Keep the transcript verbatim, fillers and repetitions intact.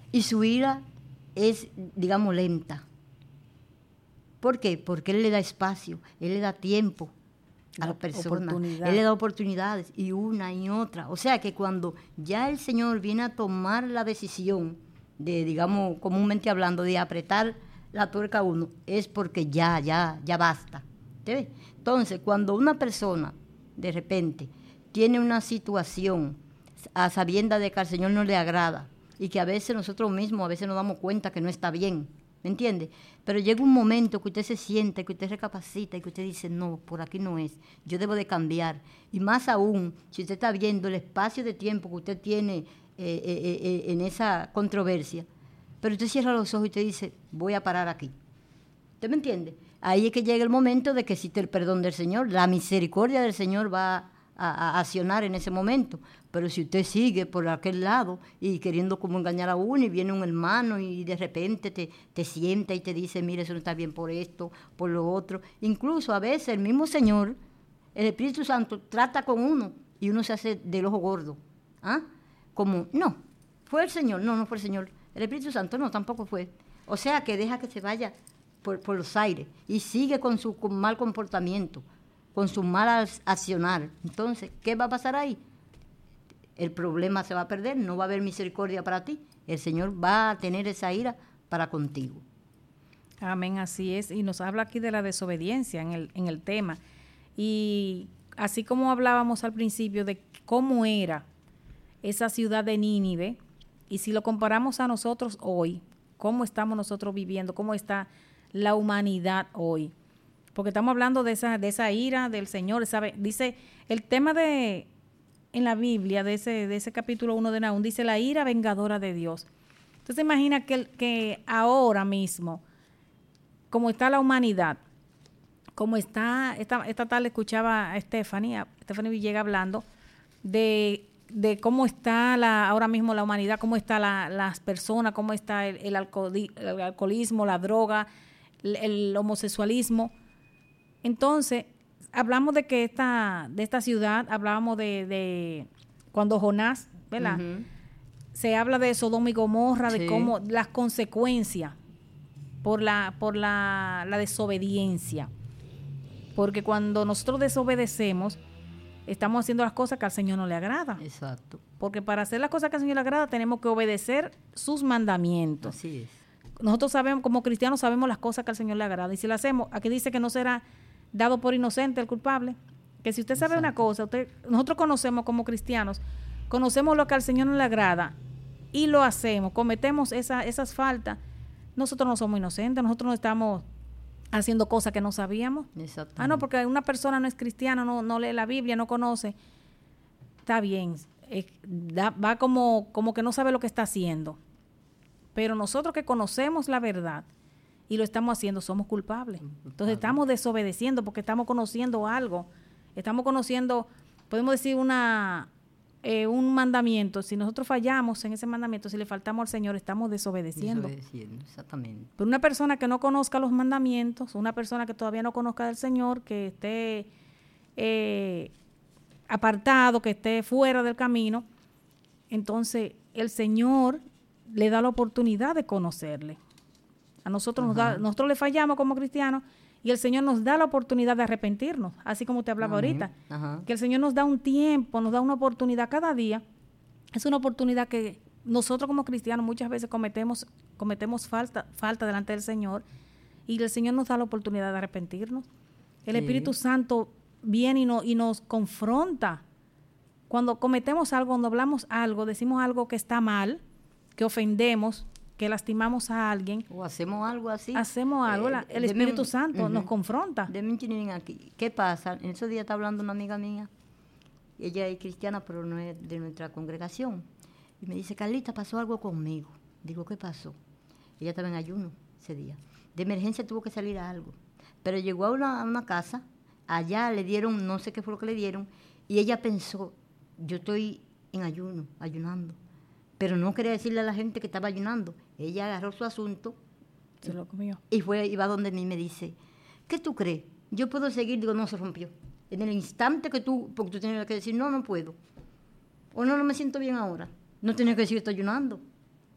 Y su ira es, digamos, lenta. ¿Por qué? Porque Él le da espacio, Él le da tiempo a la persona, Él le da oportunidades y una y otra. O sea que cuando ya el Señor viene a tomar la decisión de, digamos, comúnmente hablando, de apretar la tuerca a uno, es porque ya, ya, ya basta. ¿Te ves? Entonces, cuando una persona, de repente, tiene una situación a sabienda de que al Señor no le agrada y que a veces nosotros mismos, a veces nos damos cuenta que no está bien, ¿me entiende? Pero llega un momento que usted se siente, que usted recapacita y que usted dice, no, por aquí no es, yo debo de cambiar. Y más aún, si usted está viendo el espacio de tiempo que usted tiene eh, eh, eh, en esa controversia, pero usted cierra los ojos y usted dice, voy a parar aquí. ¿Usted me entiende? Ahí es que llega el momento de que existe el perdón del Señor, la misericordia del Señor va a, a, a accionar en ese momento. Pero si usted sigue por aquel lado y queriendo como engañar a uno y viene un hermano y de repente te, te sienta y te dice, mire, eso no está bien por esto, por lo otro. Incluso a veces el mismo Señor, el Espíritu Santo, trata con uno y uno se hace del ojo gordo. ¿Ah? Como, no, fue el Señor, no, no fue el Señor. El Espíritu Santo no, tampoco fue. O sea que deja que se vaya por, por los aires y sigue con su con mal comportamiento, con su mal accionar. Entonces, ¿qué va a pasar ahí? El problema se va a perder, no va a haber misericordia para ti. El Señor va a tener esa ira para contigo. Amén, así es. Y nos habla aquí de la desobediencia en el, en el tema. Y así como hablábamos al principio de cómo era esa ciudad de Nínive, y si lo comparamos a nosotros hoy, cómo estamos nosotros viviendo, cómo está la humanidad hoy. Porque estamos hablando de esa, de esa ira del Señor, ¿sabe? Dice, el tema de, en la Biblia, de ese, de ese capítulo uno de Nahum, dice la ira vengadora de Dios. Entonces imagina que, que ahora mismo, como está la humanidad, como está, esta, esta tarde escuchaba a Stephanie, a Stephanie Villegas hablando de de cómo está la, ahora mismo la humanidad, cómo están la, las personas, cómo está el, el, alcohol, el alcoholismo, la droga, el, el homosexualismo. Entonces, hablamos de que esta, de esta ciudad, hablábamos de, de cuando Jonás, ¿verdad? Uh-huh. Se habla de Sodoma y Gomorra, sí. De cómo las consecuencias por la, por la, la desobediencia. Porque cuando nosotros desobedecemos, estamos haciendo las cosas que al Señor no le agrada. Exacto. Porque para hacer las cosas que al Señor le agrada tenemos que obedecer sus mandamientos. Así es. Nosotros sabemos, como cristianos, sabemos las cosas que al Señor le agrada. Y si lo hacemos, aquí dice que no será dado por inocente el culpable. Que si usted sabe Exacto. Una cosa, usted, nosotros conocemos como cristianos, conocemos lo que al Señor no le agrada y lo hacemos, cometemos esa, esas faltas, nosotros no somos inocentes, nosotros no estamos haciendo cosas que no sabíamos. Ah, no, porque una persona no es cristiana, no, no lee la Biblia, no conoce. Está bien, eh, da, va como, como que no sabe lo que está haciendo. Pero nosotros que conocemos la verdad y lo estamos haciendo, somos culpables. Entonces estamos desobedeciendo porque estamos conociendo algo. Estamos conociendo, podemos decir, una eh, un mandamiento. Si nosotros fallamos en ese mandamiento, si le faltamos al Señor, estamos desobedeciendo. Desobedeciendo, exactamente. Pero una persona que no conozca los mandamientos, una persona que todavía no conozca del Señor, que esté eh, apartado, que esté fuera del camino, entonces el Señor le da la oportunidad de conocerle. A nosotros nos da, nosotros le fallamos como cristianos y el Señor nos da la oportunidad de arrepentirnos, así como te hablaba uh-huh. ahorita, uh-huh. que el Señor nos da un tiempo, nos da una oportunidad cada día. Es una oportunidad que nosotros como cristianos muchas veces cometemos cometemos falta, falta delante del Señor y el Señor nos da la oportunidad de arrepentirnos. El sí. Espíritu Santo viene y, no, y nos confronta. Cuando cometemos algo, cuando hablamos algo, decimos algo que está mal, que ofendemos, que lastimamos a alguien. O hacemos algo así. Hacemos algo, eh, el Espíritu un, Santo uh-huh. nos confronta. Deme un chinirín aquí. ¿Qué pasa? En esos días está hablando una amiga mía, ella es cristiana, pero no es de nuestra congregación. Y me dice, Carlita, pasó algo conmigo. Digo, ¿qué pasó? Ella estaba en ayuno ese día. De emergencia tuvo que salir a algo. Pero llegó a una, a una casa, allá le dieron, no sé qué fue lo que le dieron, y ella pensó, yo estoy en ayuno, ayunando. Pero no quería decirle a la gente que estaba ayunando. Ella agarró su asunto. Se lo comió. Y fue, iba donde mí y me dice, ¿qué tú crees? ¿Yo puedo seguir? Digo, no, se rompió. En el instante que tú, porque tú tenías que decir, no, no puedo. O no, no me siento bien ahora. No tenía que decir, estoy ayunando.